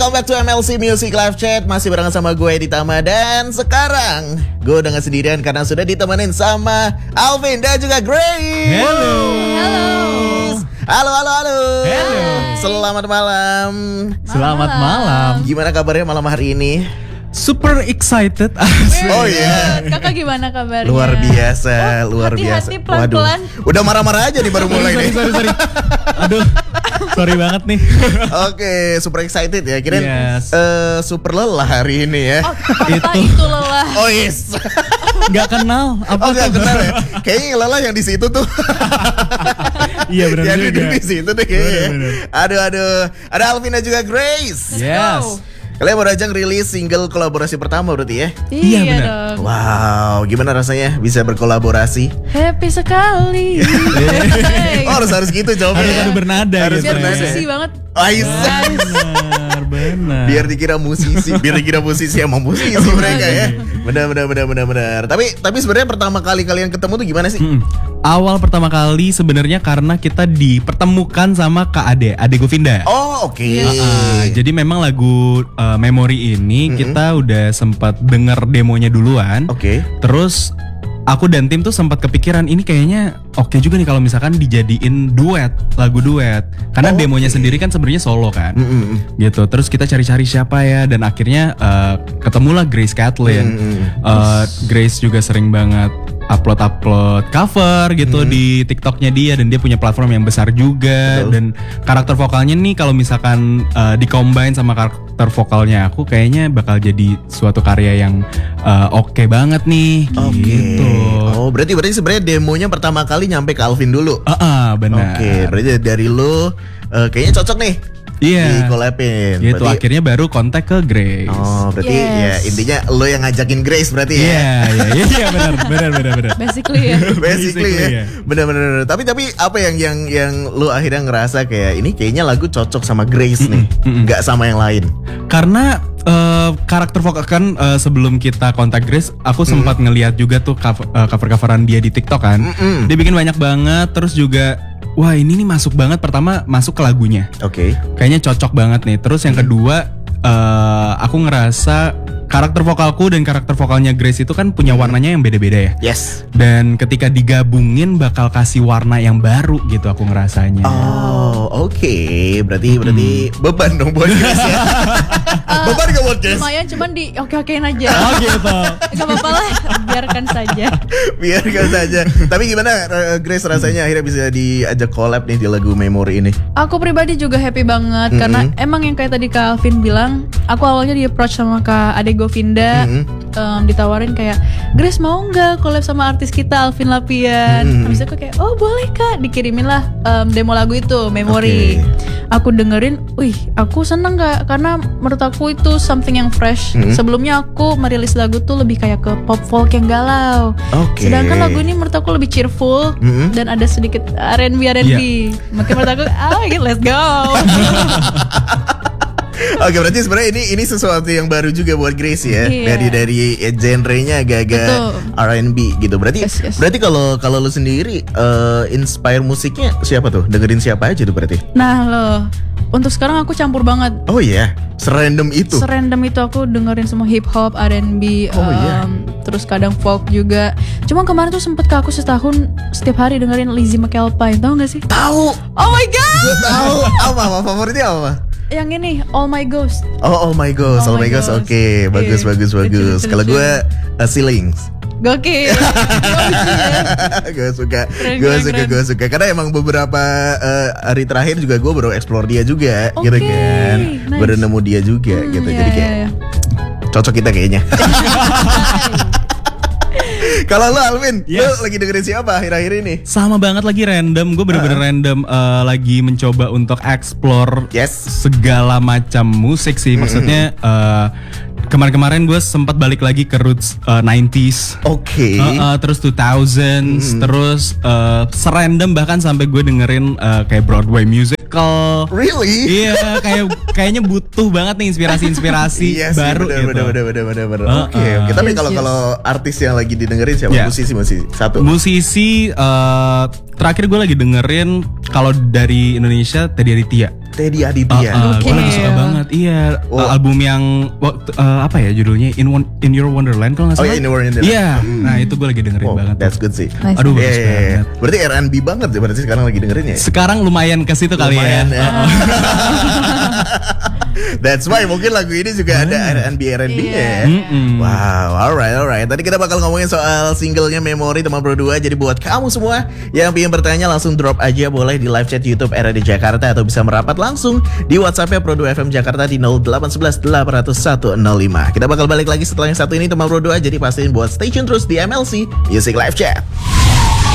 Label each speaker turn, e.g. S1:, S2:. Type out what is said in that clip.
S1: welcome back to MLC Music Live Chat. Masih barengan sama gue Ditama. Dan sekarang gue udah gak sendirian karena sudah ditemenin sama Alvin dan juga Grace.
S2: Halo.
S1: Halo.
S2: Halo.
S1: Selamat malam.
S2: Selamat malam.
S1: Gimana kabarnya malam hari ini?
S2: Super excited.
S1: Oh iya.
S3: Kakak gimana kabarnya?
S1: Luar biasa, luar biasa.
S3: Hati-hati pelan-pelan.
S1: Udah marah-marah aja nih baru mulai nih.
S2: Sorry. Aduh, sorry banget nih.
S1: Oke, super excited ya. Kirain
S2: Yes.
S1: super lelah hari ini ya.
S3: Oh, fakta itu lelah.
S1: Oh yes.
S2: Gak kenal.
S1: Oh gak kenal ya. Kayaknya yang lelah yang di situ tuh.
S2: Iya benar
S1: yang
S2: juga.
S1: duduk di situ deh kayaknya.
S2: Bener.
S1: Aduh. Ada Alvin dan juga Grace.
S2: Yes.
S1: Kalian baru aja rilis single kolaborasi pertama berarti ya?
S2: Iya, benar.
S3: dong.
S1: Wow, gimana rasanya bisa berkolaborasi?
S3: Happy sekali. Hey.
S1: Oh harus gitu jawabnya.
S2: Harus bernada.
S1: Harus
S3: Biar
S1: bernada.
S3: musisi banget.
S1: Aisyah.
S2: Benar.
S1: Biar dikira musisi, emang musisi mereka ya. Benar. Tapi sebenarnya pertama kali kalian ketemu tuh gimana sih?
S2: Awal pertama kali sebenarnya karena kita dipertemukan sama Kak Ade Govinda.
S1: Oh oke.
S2: Jadi memang lagu Memory ini kita udah sempat denger demonya duluan.
S1: Oke.
S2: Terus aku dan tim tuh sempat kepikiran ini kayaknya oke juga nih kalau misalkan dijadiin lagu duet. Karena demonya sendiri kan sebenarnya solo kan. Gitu. Terus kita cari-cari siapa ya dan akhirnya ketemulah Grace Kathleen. Grace juga sering banget upload cover gitu di TikToknya dia dan dia punya platform yang besar juga.
S1: Betul.
S2: Dan karakter vokalnya nih kalau misalkan dicombine sama karakter vokalnya aku kayaknya bakal jadi suatu karya yang oke banget nih gitu.
S1: Oh berarti sebenarnya demonya pertama kali nyampe ke Alvin dulu.
S2: Benar.
S1: Oke, berarti dari lo kayaknya cocok nih.
S2: Iya.
S1: Di collab-in.
S2: Gitu akhirnya baru kontak ke Grace.
S1: Oh berarti ya intinya lo yang ngajakin Grace berarti ya.
S2: Iya benar.
S3: Basically ya.
S1: Basically ya. Benar. Tapi apa yang lo akhirnya ngerasa kayak ini kayaknya lagu cocok sama Grace nih, nggak sama yang lain.
S2: Karena karakter vokal kan sebelum kita kontak Grace, aku sempat ngeliat juga tuh cover-coveran dia di TikTok kan. Dia bikin banyak banget, terus juga wah ini nih masuk banget, pertama masuk ke lagunya.
S1: Oke.
S2: Kayaknya cocok banget nih. Terus yang kedua, aku ngerasa karakter vokalku dan karakter vokalnya Grace itu kan punya warnanya yang beda-beda ya.
S1: Yes.
S2: Dan ketika digabungin bakal kasih warna yang baru gitu aku ngerasanya.
S1: Oh oke. Berarti beban dong buat Grace ya. Beban gak buat Grace?
S3: Lumayan cuman di oke-okein aja.
S2: Oh gitu.
S3: Gak apa-apa lah. Biarkan saja.
S1: Tapi gimana Grace rasanya akhirnya bisa diajak collab nih di lagu Memory ini?
S3: Aku pribadi juga happy banget karena emang yang kayak tadi Kak Alvin bilang, aku awalnya di approach sama Kak Ade Govinda, ditawarin kayak Grace mau nggak collab sama artis kita Alvin Lapian. Habis itu aku kayak oh boleh Kak, dikirimin lah demo lagu itu Memory. Aku dengerin, aku seneng Kak karena menurut aku itu something yang fresh. Sebelumnya aku merilis lagu tuh lebih kayak ke pop folk yang galau. Sedangkan lagu ini menurut aku lebih cheerful dan ada sedikit R&B. Makanya menurut aku let's go.
S1: Oke, berarti sebenarnya ini sesuatu yang baru juga buat Grace ya.
S3: Iya.
S1: Dari genrenya agak-agak R&B gitu. Berarti kalau lu sendiri inspire musiknya siapa tuh? Dengerin siapa aja tuh berarti?
S3: Nah loh, untuk sekarang aku campur banget.
S1: Oh iya, serandom itu.
S3: Serandom itu aku dengerin semua hip hop, R&B, terus kadang folk juga. Cuma kemarin tuh sempet ke aku setahun setiap hari dengerin Lizzie McAlpine, tau gak sih?
S1: Tahu.
S3: Oh my god.
S1: Gue tahu. Apa favoritnya apa?
S3: Yang ini All My Ghost.
S1: Oh my Ghost. Oke, bagus. Kalau gue Ceilings.
S3: Gokil.
S1: Gue suka.
S3: Keren.
S1: Karena emang beberapa hari terakhir juga gue baru explore dia juga, gitu kan.
S3: Nice.
S1: Baru nemu dia juga, gitu. Jadi kayak cocok kita kayaknya. Kalau lo Alvin, lo lagi dengerin siapa akhir-akhir ini?
S2: Sama banget lagi random. Gue bener-bener random lagi mencoba untuk explore segala macam musik sih. Maksudnya kemarin-kemarin gue sempat balik lagi ke roots 90s.
S1: Oke.
S2: Terus 2000s, terus serandom bahkan sampai gue dengerin kayak Broadway musical.
S1: Really?
S2: Iya, kayaknya butuh banget nih inspirasi baru
S1: bener. Oke. Tapi kalau artis yang lagi didengerin siapa? Musisi satu.
S2: Musisi terakhir gue lagi dengerin kalau dari Indonesia Teddy Aditya.
S1: Teddy Aditya.
S2: Gue lagi suka banget. Iya, album yang waktu apa ya judulnya In Your Wonderland kalau nggak
S1: Oh
S2: salah.
S1: iya, In Your Wonderland.
S2: Iya, nah itu gue lagi dengerin
S1: Oh,
S2: banget.
S1: that's good sih.
S3: Nice.
S2: Aduh,
S1: Iya,
S2: bagus
S1: iya, iya.
S2: banget.
S1: Berarti R&B banget ya berarti sekarang lagi dengerinnya ya?
S2: Sekarang lumayan ke situ kali
S1: Lumayan
S2: ya.
S1: ya. That's why mungkin lagu ini juga ada R&B-nya ya. Wow, alright. Tadi kita bakal ngomongin soal singlenya Memori teman Pro 2. Jadi buat kamu semua yang pengen bertanya langsung drop aja boleh di live chat YouTube RAD Jakarta atau bisa merapat langsung di WhatsApp-nya Pro 2 FM Jakarta di 0811 800 105. Kita bakal balik lagi setelah yang satu ini teman Pro 2. Jadi pastiin buat stay tune terus di MLC Music Live Chat.